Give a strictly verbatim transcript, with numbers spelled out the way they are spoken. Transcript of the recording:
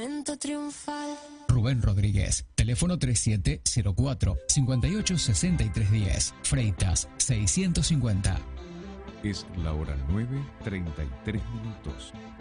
momento triunfal. Rubén Rodríguez, teléfono treinta y siete cero cuatro, cincuenta y ocho sesenta y tres diez, Freitas seiscientos cincuenta. Es la hora nueve, treinta y tres minutos.